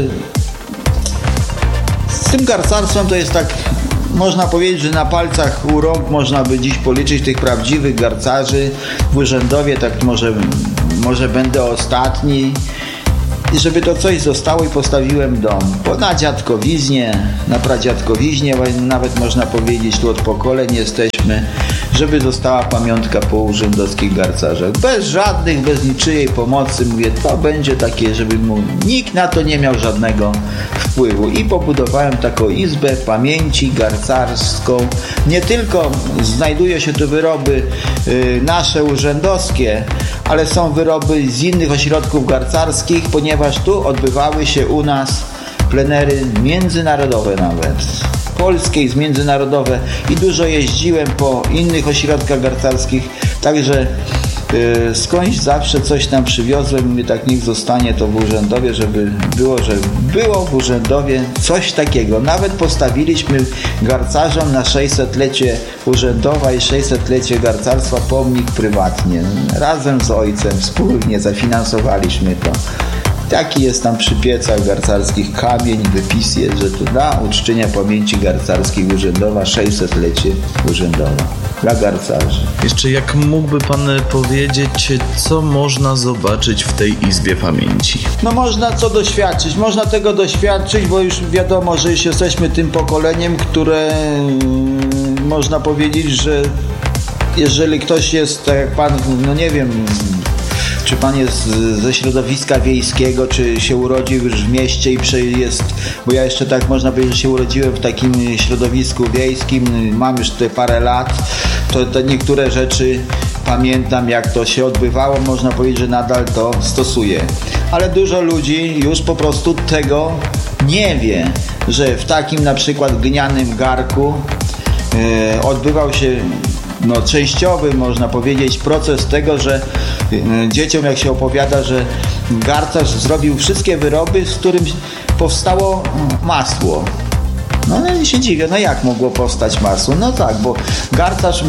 z tym garcarstwem to jest tak, można powiedzieć, że na palcach u rąk można by dziś policzyć tych prawdziwych garcarzy w Urzędowie, tak może będę ostatni. I żeby to coś zostało i postawiłem dom. Na dziadkowiźnie, na pradziadkowiźnie, nawet można powiedzieć, tu od pokoleń jesteśmy, żeby została pamiątka po urzędowskich garcarzach. Bez niczyjej pomocy, mówię, to będzie takie, żeby nikt na to nie miał żadnego wpływu. I pobudowałem taką izbę pamięci garcarską. Nie tylko znajdują się tu wyroby nasze urzędowskie, ale są wyroby z innych ośrodków garcarskich, ponieważ tu odbywały się u nas plenery międzynarodowe nawet. Polskie i międzynarodowe i dużo jeździłem po innych ośrodkach garcarskich, także skądś zawsze coś tam przywiozłem, mówię, tak niech zostanie to w Urzędowie, żeby było w Urzędowie coś takiego. Nawet postawiliśmy garcarzom na 600-lecie Urzędowa i 600-lecie garcarstwa pomnik prywatnie. Razem z ojcem wspólnie zafinansowaliśmy to. Taki jest tam przy piecach garcarskich kamień, wypis jest, że to dla uczczenia pamięci garcarskiej Urzędowa 600-lecie Urzędowa dla garcarzy. Jeszcze jak mógłby pan powiedzieć, co można zobaczyć w tej Izbie Pamięci? No można co doświadczyć, można tego doświadczyć, bo już wiadomo, że już jesteśmy tym pokoleniem, które można powiedzieć, że jeżeli ktoś jest, tak jak pan, no nie wiem, czy pan jest ze środowiska wiejskiego, czy się urodził już w mieście i jest, bo ja jeszcze tak można powiedzieć, że się urodziłem w takim środowisku wiejskim, mam już te parę lat, to niektóre rzeczy pamiętam, jak to się odbywało, można powiedzieć, że nadal to stosuję. Ale dużo ludzi już po prostu tego nie wie, że w takim na przykład glinianym garku odbywał się częściowy, można powiedzieć, proces tego, że dzieciom jak się opowiada, że garcarz zrobił wszystkie wyroby, z którym powstało masło. No i się dziwię, jak mogło powstać masło? No tak, bo garcarz,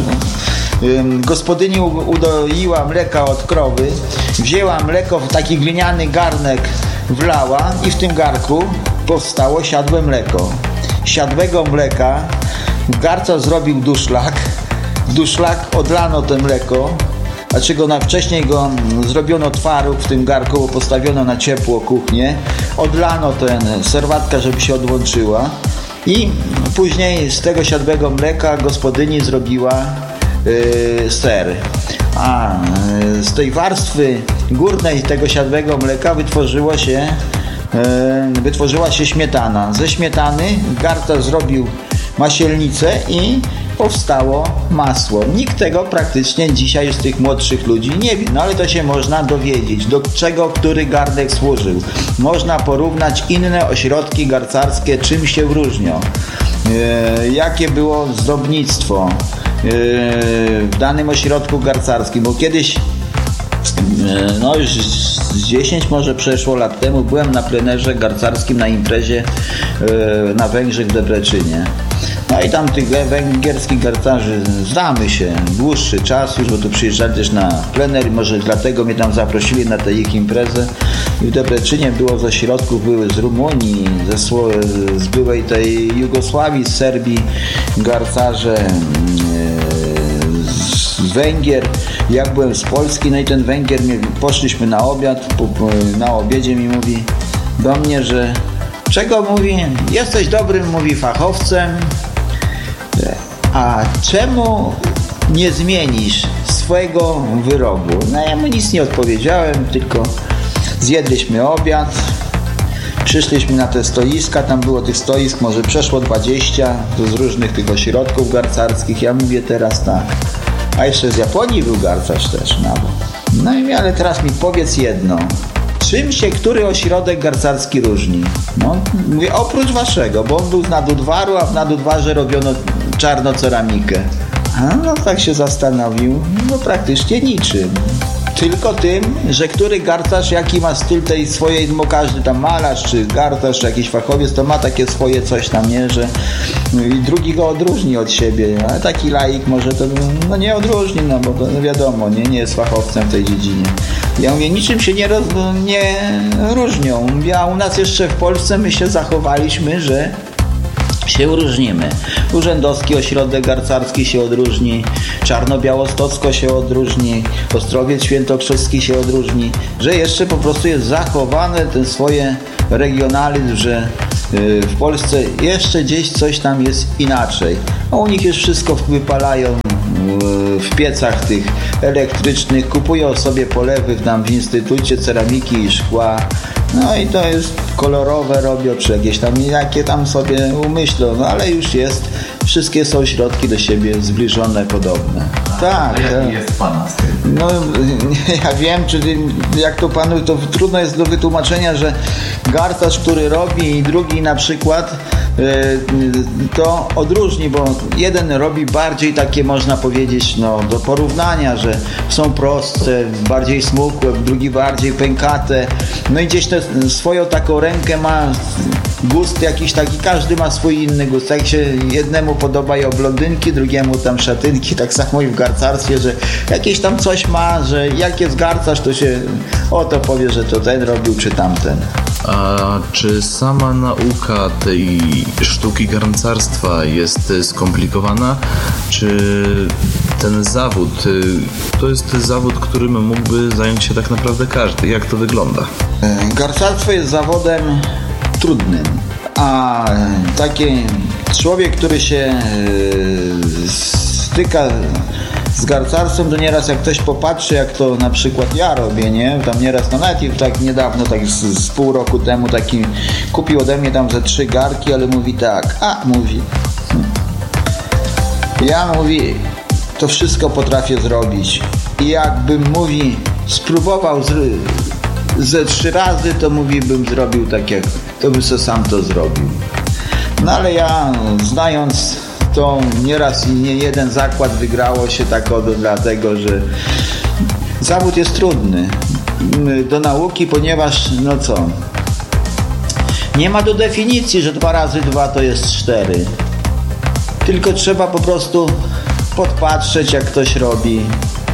gospodyni udoiła mleka od krowy, wzięła mleko w taki gliniany garnek, wlała i w tym garku powstało siadłe mleko. Siadłego mleka garcarz zrobił duszlak. W duszlak odlano to mleko, wcześniej go zrobiono twaróg w tym garku, bo postawiono na ciepło kuchnię, odlano serwatka, żeby się odłączyła i później z tego siadłego mleka gospodyni zrobiła ser. A z tej warstwy górnej tego siadłego mleka wytworzyła się śmietana. Ze śmietany garcarz zrobił masielnicę i powstało masło. Nikt tego praktycznie dzisiaj z tych młodszych ludzi nie wie, ale to się można dowiedzieć, do czego który garnek służył. Można porównać inne ośrodki garcarskie, czym się różnią, jakie było zdobnictwo w danym ośrodku garcarskim, bo kiedyś już z 10 może przeszło lat temu byłem na plenerze garcarskim na imprezie na Węgrzech w Debreczynie. No i tam tych węgierskich garcarzy znamy się dłuższy czas już, bo tu przyjeżdżali też na plener i może dlatego mnie tam zaprosili na tę ich imprezę. I w Debreczynie było z ośrodków, były z Rumunii, z byłej tej Jugosławii, z Serbii garcarze, z Węgier. Ja byłem z Polski, no i ten Węgier, poszliśmy na obiad, na obiedzie mi mówi do mnie, że czego mówi, jesteś dobrym, mówi, fachowcem, a czemu nie zmienisz swojego wyrobu? No ja mu nic nie odpowiedziałem, tylko zjedliśmy obiad Przyszliśmy na te stoiska, tam było tych stoisk może przeszło 20 z różnych tych ośrodków garcarskich. Ja mówię teraz tak, a jeszcze z Japonii był garcarz też nawet. No i ale teraz mi powiedz jedno, czym się który ośrodek garcarski różni? No, mówię, oprócz waszego, bo on był z Nadudwaru, a w Nadudwarze robiono czarnoceramikę. No tak się zastanowił, no praktycznie niczym. Tylko tym, że który garcarz, jaki ma styl tej swojej, bo każdy tam malarz, czy garcarz, czy jakiś fachowiec, to ma takie swoje coś tam, nie, że i drugi go odróżni od siebie, ale taki laik może to nie odróżni, no bo to wiadomo, nie jest fachowcem w tej dziedzinie. Ja mówię, niczym się nie różnią. Mówię, a u nas jeszcze w Polsce my się zachowaliśmy, że się różnimy. Urzędowski Ośrodek Garcarski się odróżni, Czarno-Białostocko się odróżni, Ostrowiec Świętokrzyski się odróżni, że jeszcze po prostu jest zachowane ten swoje regionalizm, że w Polsce jeszcze gdzieś coś tam jest inaczej. A u nich już wszystko wypalają w piecach tych elektrycznych, kupują sobie polewy tam w Instytucie Ceramiki i Szkła. No i to jest kolorowe robią, czy jakieś tam, jakie tam sobie umyślą, no ale już jest, wszystkie są środki do siebie zbliżone, podobne. Tak. A jaki jest Pana styl? No ja wiem, jak to Panu, to trudno jest do wytłumaczenia, że garcarz, który robi i drugi na przykład to odróżni, bo jeden robi bardziej takie, można powiedzieć, no do porównania, że są proste, bardziej smukłe, drugi bardziej pękate, no i gdzieś swoją taką rękę ma, gust jakiś taki, każdy ma swój inny gust, jak się jednemu podobają blondynki, drugiemu tam szatynki, tak samo i w garcarstwie, że jakieś tam coś ma, że jak jest garcarz, to się to powie, że to ten robił, czy tamten. A czy sama nauka tej sztuki garncarstwa jest skomplikowana? Czy ten zawód to jest zawód, którym mógłby zająć się tak naprawdę każdy? Jak to wygląda? Garcarstwo jest zawodem trudnym, a taki człowiek, który się styka z garcarstwem, to nieraz jak ktoś popatrzy, jak to na przykład ja robię, nie? Tam nieraz, no nawet tak niedawno, tak z pół roku temu taki kupił ode mnie tam ze 3 garki, ale mówi tak, mówi, to wszystko potrafię zrobić i jakbym, mówi, spróbował ze 3 razy, to mówi, bym zrobił tak jak, to bym sobie sam to zrobił. No ale ja, znając to nieraz i nie jeden zakład wygrało się tak dlatego, że zawód jest trudny do nauki, ponieważ nie ma do definicji, że 2 razy 2 to jest 4. Tylko trzeba po prostu podpatrzeć, jak ktoś robi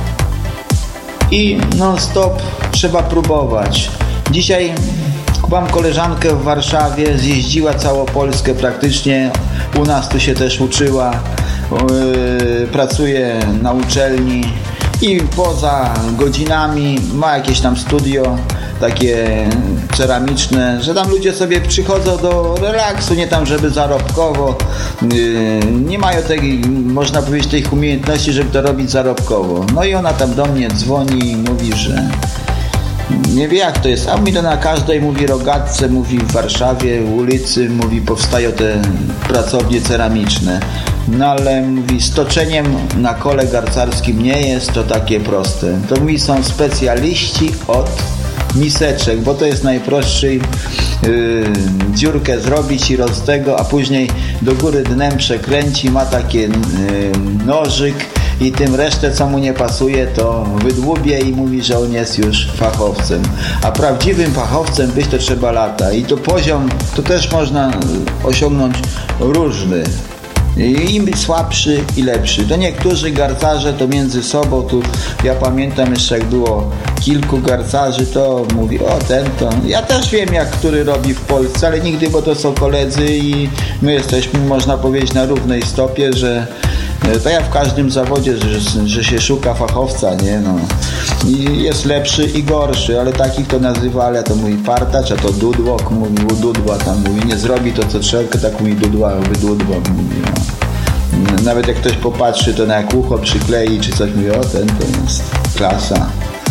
i non stop trzeba próbować. Dzisiaj mam koleżankę w Warszawie, zjeździła całą Polskę praktycznie, u nas tu się też uczyła, pracuje na uczelni i poza godzinami ma jakieś tam studio takie ceramiczne, że tam ludzie sobie przychodzą do relaksu, nie tam żeby zarobkowo, nie mają tej, można powiedzieć, tej umiejętności, żeby to robić zarobkowo. No i ona tam do mnie dzwoni i mówi, że nie wie jak to jest, a mi to na każdej, mówi, rogatce, mówi, w Warszawie, ulicy, mówi, powstają te pracownie ceramiczne. No ale, mówi, z toczeniem na kole garcarskim nie jest to takie proste. To mi są specjaliści od miseczek, bo to jest najprostszy, dziurkę zrobić i a później do góry dnem przekręci, ma takie nożyk i tym resztę, co mu nie pasuje, to wydłubie i mówi, że on jest już fachowcem. A prawdziwym fachowcem być to trzeba lata. I to poziom, to też można osiągnąć różny. Im być słabszy i lepszy. To niektórzy garcarze to między sobą, tu ja pamiętam jeszcze jak było kilku garcarzy, to mówi, ten to. Ja też wiem jak który robi w Polsce, ale nigdy, bo to są koledzy i my jesteśmy, można powiedzieć, na równej stopie, że to jak w każdym zawodzie, że się szuka fachowca, nie? No. I jest lepszy i gorszy, ale takich to nazywa, ale to mówi partacz, a to dudłok, mówi u dudła, tam mówi, nie zrobi to co trzeba, tak mówi dudła, wydudło, mówi, no. Nawet jak ktoś popatrzy, to na jak ucho przyklei, czy coś mówi, ten to jest klasa.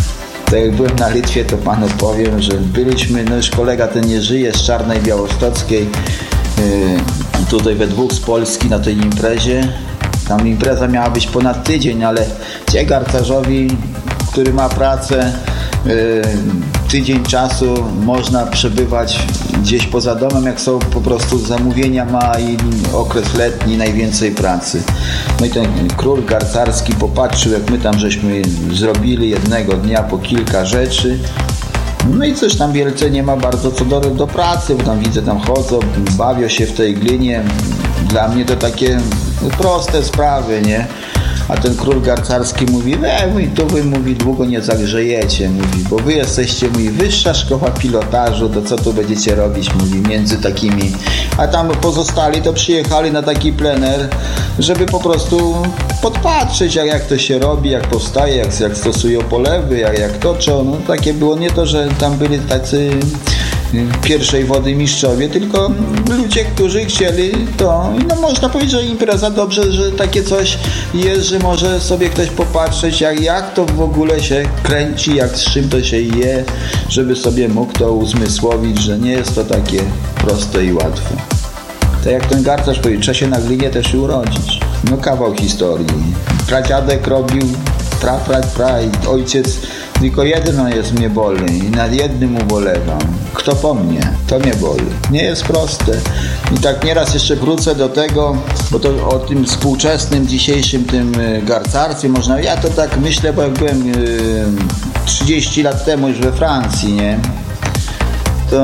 Tak jak byłem na Litwie, to panu powiem, że byliśmy, no już kolega ten nie żyje, z Czarnej Białostockiej, tutaj we dwóch z Polski na tej imprezie. Tam impreza miała być ponad tydzień, ale garcarzowi, który ma pracę, tydzień czasu można przebywać gdzieś poza domem, jak są po prostu zamówienia ma i okres letni, najwięcej pracy. No i ten król garcarski popatrzył, jak my tam żeśmy zrobili jednego dnia po kilka rzeczy. No i coś tam wielce nie ma bardzo co do pracy, bo tam widzę, tam chodzą, bawią się w tej glinie. Dla mnie to takie proste sprawy, nie? A ten król garcarski mówi, wy mówi, długo nie zagrzejecie, mówi, bo wy jesteście, mówi, wyższa szkoła pilotażu, to co tu będziecie robić, mówi, między takimi. A tam pozostali to przyjechali na taki plener, żeby po prostu podpatrzeć, jak to się robi, jak powstaje, jak stosują polewy, jak toczą. No takie było, nie to, że tam byli tacy pierwszej wody mistrzowie, tylko ludzie, którzy chcieli to. No można powiedzieć, że impreza dobrze, że takie coś jest, że może sobie ktoś popatrzeć, jak to w ogóle się kręci, jak z czym to się je, żeby sobie mógł to uzmysłowić, że nie jest to takie proste i łatwe. Tak jak ten garcarz powiedział, trzeba się na glinie też urodzić. No kawał historii. Pradziadek robił, i ojciec tylko jedno jest mnie boli i nad jednym ubolewam. Kto po mnie? To mnie boli. Nie jest proste. I tak nieraz jeszcze wrócę do tego, bo to o tym współczesnym, dzisiejszym tym garcarstwie można, ja to tak myślę, bo jak byłem 30 lat temu już we Francji, nie? To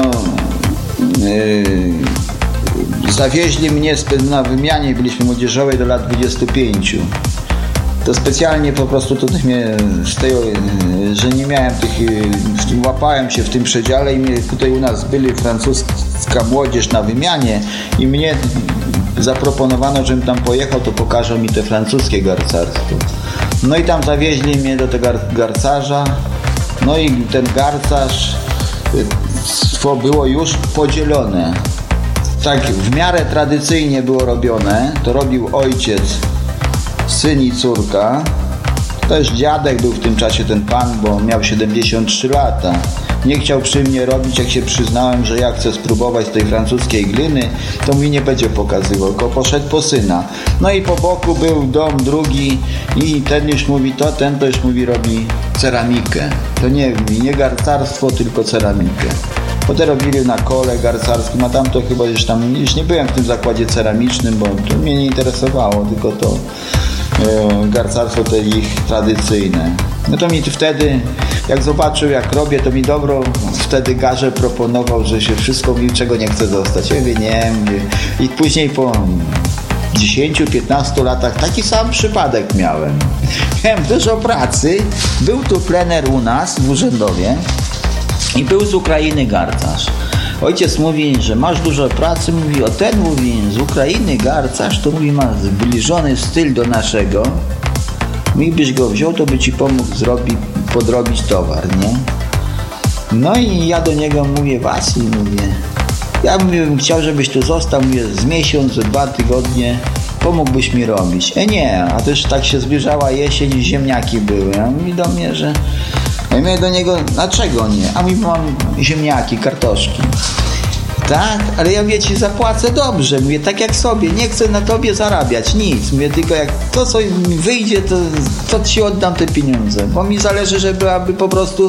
zawieźli mnie na wymianie, byliśmy młodzieżowej do lat 25. To specjalnie po prostu to mnie z tego, że nie miałem tych, łapałem się w tym przedziale i mnie tutaj u nas byli francuska młodzież na wymianie i mnie zaproponowano, żebym tam pojechał, to pokażą mi te francuskie garcarstwo. No i tam zawieźli mnie do tego garcarza, no i ten garcarz było już podzielone. Tak w miarę tradycyjnie było robione, to robił ojciec, syn i córka. Też dziadek był w tym czasie ten pan, bo miał 73 lata. Nie chciał przy mnie robić, jak się przyznałem, że ja chcę spróbować tej francuskiej gliny, to mi nie będzie pokazywał, tylko poszedł po syna. No i po boku był dom drugi i ten już mówi ten to już mówi robi ceramikę. To nie garcarstwo, tylko ceramikę. Potem robili na kole garcarskim, a tam to chyba już nie byłem w tym zakładzie ceramicznym, bo to mnie nie interesowało, tylko to garcarstwo te ich tradycyjne. No to mi wtedy, jak zobaczył jak robię, to mi dobro wtedy garze proponował, że się wszystko niczego nie chce zostać. Ja mówię, nie. I później po 10-15 latach taki sam przypadek miałem. Miałem dużo pracy, był tu plener u nas w Urzędowie i był z Ukrainy garcarz. Ojciec mówi, że masz dużo pracy, mówi, ten mówi, z Ukrainy garcarz, to mówi, ma zbliżony styl do naszego. Mówi, byś go wziął, to by ci pomógł podrobić towar, nie? No i ja do niego mówię, Wasyl, mówię, ja bym chciał, żebyś tu został, mówię, z miesiąc, 2 tygodnie, pomógłbyś mi robić. Nie, a też tak się zbliżała jesień i ziemniaki były. A mówi do mnie, że... Ja mówię do niego, dlaczego nie? A mówi, mam ziemniaki, kartoszki. Tak, ale ja mówię, ci zapłacę dobrze. Mówię, tak jak sobie, nie chcę na tobie zarabiać, nic. Mówię, tylko jak to, co mi wyjdzie, to ci oddam te pieniądze. Bo mi zależy, żeby po prostu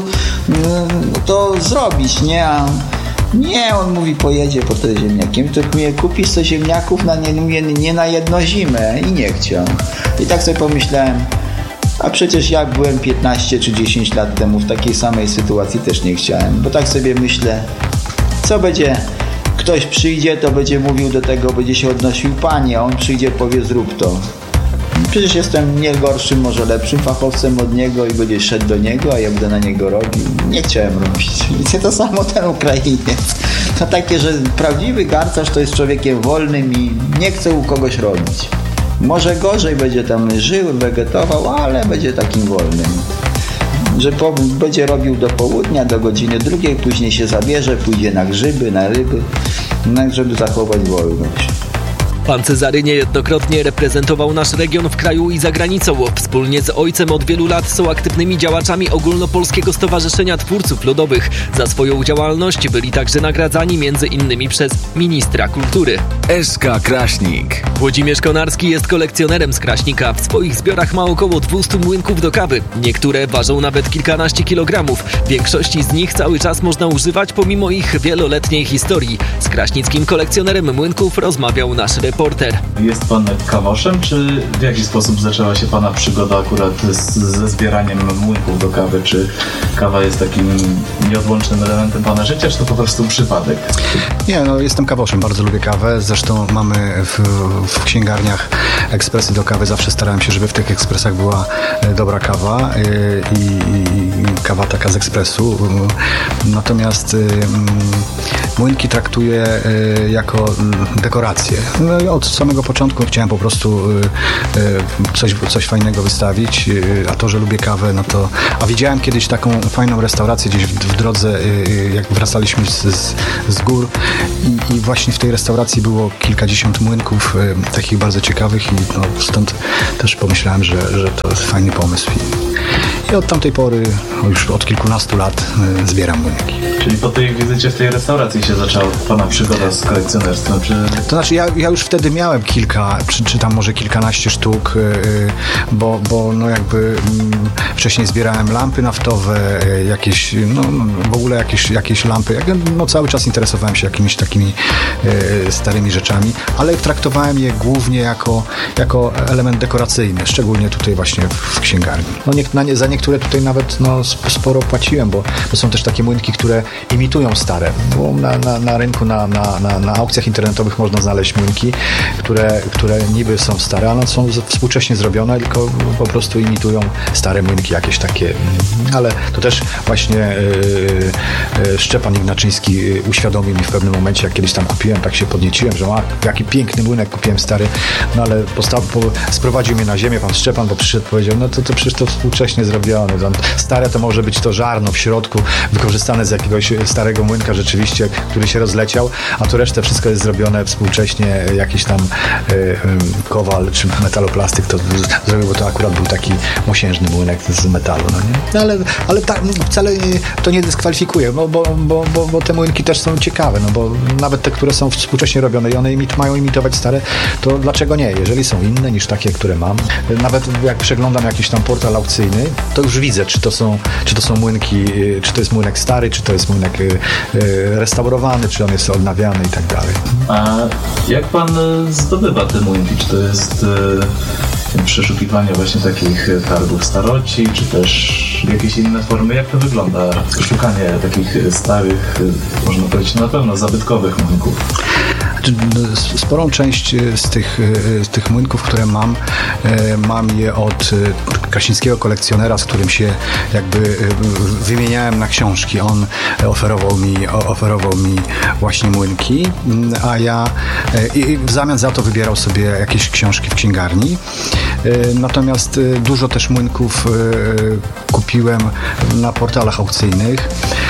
to zrobić, nie? A nie, on mówi, pojedzie po te ziemniaki. To mówię, kupisz te ziemniaków nie na jedną zimę i nie chciał. I tak sobie pomyślałem, a przecież ja byłem 15 czy 10 lat temu w takiej samej sytuacji, też nie chciałem. Bo tak sobie myślę, co będzie, ktoś przyjdzie, to będzie mówił do tego, będzie się odnosił panie, a on przyjdzie, powie zrób to. Przecież jestem nie gorszym, może lepszym fachowcem od niego i będzie szedł do niego, a ja będę na niego robił. Nie chciałem robić. Wiecie, to samo ten Ukrainiec. To takie, że prawdziwy garcarz to jest człowiekiem wolnym i nie chce u kogoś robić. Może gorzej będzie tam żył, wegetował, ale będzie takim wolnym. Że będzie robił do południa, do godziny 2, później się zabierze, pójdzie na grzyby, na ryby, żeby zachować wolność. Pan Cezary niejednokrotnie reprezentował nasz region w kraju i za granicą. Wspólnie z ojcem od wielu lat są aktywnymi działaczami Ogólnopolskiego Stowarzyszenia Twórców Ludowych. Za swoją działalność byli także nagradzani m.in. przez ministra kultury. SK Kraśnik. Włodzimierz Konarski jest kolekcjonerem z Kraśnika. W swoich zbiorach ma około 200 młynków do kawy. Niektóre ważą nawet kilkanaście kilogramów. Większości z nich cały czas można używać pomimo ich wieloletniej historii. Z kraśnickim kolekcjonerem młynków rozmawiał nasz reporter. Jest pan kawoszem, czy w jaki sposób zaczęła się pana przygoda akurat ze zbieraniem młynków do kawy? Czy kawa jest takim nieodłącznym elementem pana życia, czy to po prostu przypadek? Nie, jestem kawoszem, bardzo lubię kawę. Zresztą mamy w księgarniach ekspresy do kawy. Zawsze starałem się, żeby w tych ekspresach była dobra kawa i kawa taka z ekspresu. Natomiast młynki traktuję jako dekorację. Od samego początku chciałem po prostu coś fajnego wystawić, a to, że lubię kawę, a widziałem kiedyś taką fajną restaurację gdzieś w drodze, jak wracaliśmy z gór i właśnie w tej restauracji było kilkadziesiąt młynków takich bardzo ciekawych i stąd też pomyślałem, że to jest fajny pomysł. I od tamtej pory, już od kilkunastu lat zbieram młynki. Czyli po tej wizycie w tej restauracji się zaczęła pana przygoda z kolekcjonerstwem? To znaczy ja już wtedy miałem kilka, czy tam może kilkanaście sztuk, bo wcześniej zbierałem lampy naftowe, jakieś, w ogóle jakieś lampy. Cały czas interesowałem się jakimiś takimi starymi rzeczami, ale traktowałem je głównie jako element dekoracyjny, szczególnie tutaj właśnie w księgarni. Za niektóre tutaj nawet sporo płaciłem, bo są też takie młynki, które imitują stare. Bo na rynku, na aukcjach internetowych można znaleźć młynki, które niby są stare, ale są współcześnie zrobione, tylko po prostu imitują stare młynki jakieś takie. Ale to też właśnie Szczepan Ignaczyński uświadomił mi w pewnym momencie, jak kiedyś tam kupiłem, tak się podnieciłem, że jaki piękny młynek kupiłem stary, ale sprowadził mnie na ziemię pan Szczepan, bo przyszedł, powiedział, to przecież to współcześnie zrobione. Stare to może być to żarno w środku, wykorzystane z jakiegoś starego młynka rzeczywiście, który się rozleciał, a to resztę wszystko jest zrobione współcześnie, jakiś tam kowal czy metaloplastyk to zrobił, bo to akurat był taki mosiężny młynek z metalu. Ale wcale to nie dyskwalifikuje, bo te młynki też są ciekawe, bo nawet te, które są współcześnie robione i one mają imitować stare, to dlaczego nie? Jeżeli są inne niż takie, które mam. Nawet jak przeglądam jakiś tam portal aukcyjny, to już widzę, czy to są młynki, czy to jest młynek stary, czy to jest młynek restaurowany, czy on jest odnawiany i tak dalej. A jak pan zdobywa te młynki? Czy to jest przeszukiwanie właśnie takich targów staroci, czy też jakieś inne formy? Jak to wygląda? Szukanie takich starych, można powiedzieć, na pewno zabytkowych młynków. Sporą część z tych młynków, które mam je od kraśnickiego kolekcjonera, z którym się jakby wymieniałem na książki. On oferował mi właśnie młynki, a ja i w zamian za to wybierał sobie jakieś książki w księgarni. Natomiast dużo też młynków kupiłem na portalach aukcyjnych.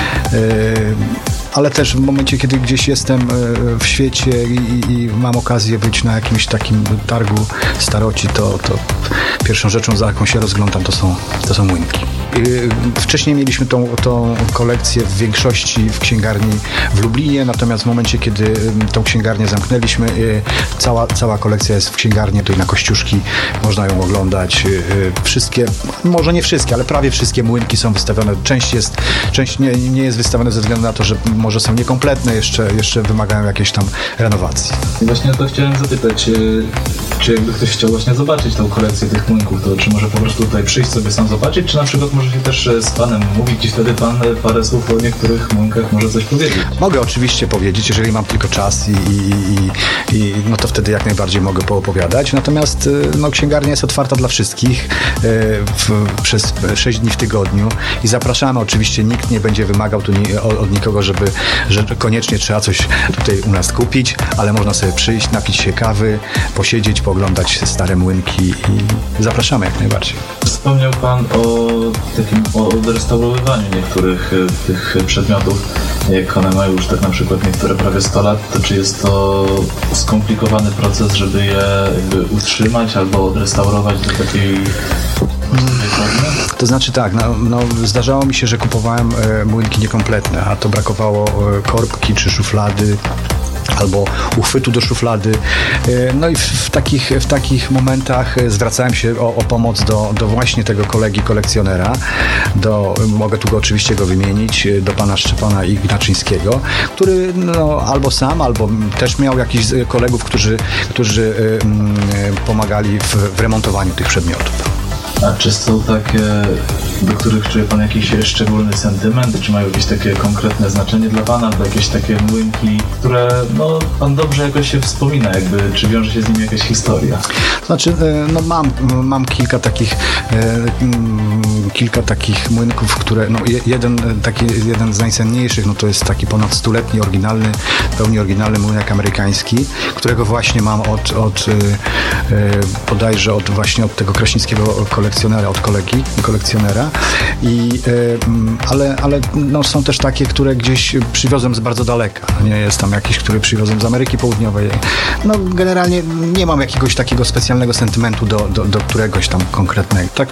Ale też w momencie, kiedy gdzieś jestem w świecie i mam okazję być na jakimś takim targu staroci, to pierwszą rzeczą, za jaką się rozglądam, to są młynki. Wcześniej mieliśmy tą kolekcję w większości w księgarni w Lublinie, natomiast w momencie, kiedy tą księgarnię zamknęliśmy, cała kolekcja jest w księgarni, tutaj na Kościuszki można ją oglądać. Wszystkie, może nie wszystkie, ale prawie wszystkie młynki są wystawione. Część nie jest wystawiona ze względu na to, że może są niekompletne, jeszcze wymagają jakiejś tam renowacji. I właśnie o to chciałem zapytać, czy jakby ktoś chciał właśnie zobaczyć tą kolekcję tych młynków, to czy może po prostu tutaj przyjść sobie sam zobaczyć, czy na przykład może się też z panem mówić i wtedy pan parę słów o niektórych młynkach może coś powiedzieć? Mogę oczywiście powiedzieć, jeżeli mam tylko czas i to wtedy jak najbardziej mogę poopowiadać. Natomiast księgarnia jest otwarta dla wszystkich przez 6 dni w tygodniu i zapraszamy. Oczywiście nikt nie będzie wymagał tu od nikogo, że koniecznie trzeba coś tutaj u nas kupić, ale można sobie przyjść, napić się kawy, posiedzieć, pooglądać stare młynki i zapraszamy jak najbardziej. Wspomniał pan o takim odrestaurowywaniu niektórych tych przedmiotów, jak one mają już tak na przykład niektóre prawie 100 lat, to czy jest to skomplikowany proces, żeby je jakby utrzymać albo odrestaurować do takiej formy? To znaczy tak, zdarzało mi się, że kupowałem młynki niekompletne, a to brakowało korbki czy szuflady, albo uchwytu do szuflady. No i w takich momentach zwracałem się o pomoc do właśnie tego kolegi kolekcjonera. Mogę tu oczywiście go wymienić, do pana Szczepana Ignaczyńskiego, który albo sam, albo też miał jakichś kolegów, którzy pomagali w remontowaniu tych przedmiotów. A czy są takie, do których czuje pan jakiś szczególny sentyment? Czy mają jakieś takie konkretne znaczenie dla pana? Albo jakieś takie młynki, które pan dobrze jakoś się wspomina, jakby, czy wiąże się z nimi jakaś historia? Znaczy, mam kilka takich młynków, które, jeden z najcenniejszych, to jest taki ponad 100-letni pełni oryginalny młynek amerykański, którego właśnie mam bodajże od tego kraśnickiego kolekcjonera, od kolegi kolekcjonera. Ale są też takie, które gdzieś przywiozłem z bardzo daleka. Nie jest tam jakiś, który przywiozłem z Ameryki Południowej. Generalnie nie mam jakiegoś takiego specjalnego sentymentu do któregoś tam konkretnego. Tak